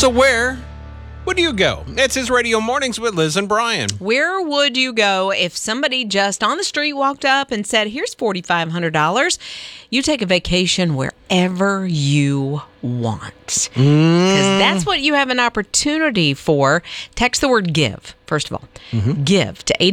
So where would you go? It's His Radio Mornings with Liz and Brian. Where would you go if somebody just on the street walked up and said, here's $4,500. You take a vacation wherever you want. Because that's what you have an opportunity for. Text the word GIVE, first of all. GIVE to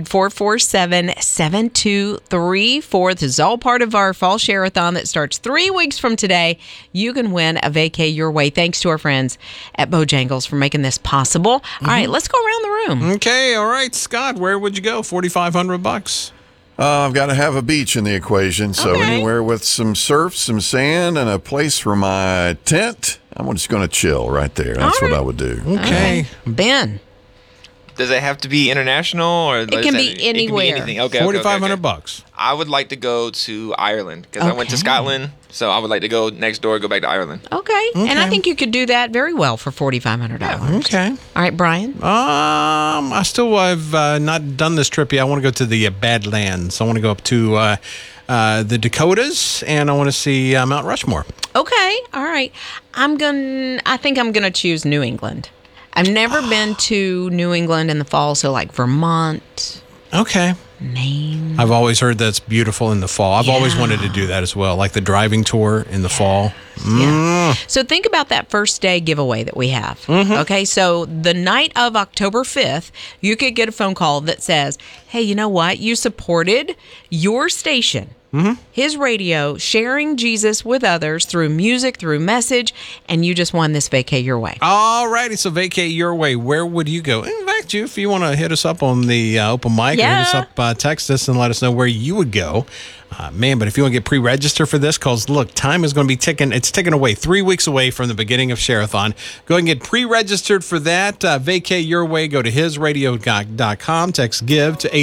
800-447-7234. This is all part of our fall share-a-thon that starts 3 weeks from today. You can win a vacay your way. Thanks to our friends at Bojangles for making this possible. All right, let's go around the room. Okay, all right, Scott, where would you go? $4,500. I've got to have a beach in the equation, so Okay. anywhere with some surf, some sand, and a place for my tent, I'm just going to chill right there. That's All what right. I would do. Okay. Ben. Does it have to be international, or It can be anywhere. It can be anything. Okay, $4,500. I would like to go to Ireland because I went to Scotland, so I would like to go next door, go back to Ireland. Okay. And I think you could do that very well for $4,500. Okay. All right, Brian. I've not done this trip yet. I want to go to the Badlands. I want to go up to the Dakotas, and I want to see Mount Rushmore. Okay. All right. I think I'm gonna choose New England. I've never been to New England in the fall, so like Vermont, Okay. Maine. I've always heard that's beautiful in the fall. I've always wanted to do that as well, like the driving tour in the fall. Yeah. So think about that first day giveaway that we have. Okay. So the night of October 5th, you could get a phone call that says, hey, you know what? You supported your station. His radio, sharing Jesus with others through music, through message, and you just won this vacay your way. All righty, so vacate your way. Where would you go? In fact, if you want to hit us up on the open mic or hit us up, text us and let us know where you would go. But if you want to get pre-registered for this, because look, time is going to be ticking. It's ticking away, 3 weeks away from the beginning of Share-a-thon. Go ahead and get pre-registered for that. Vacate your way. Go to hisradio.com. Text GIVE to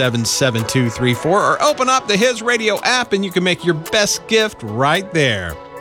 800-447-7234 or open up the His Radio app and you can make your best gift right there.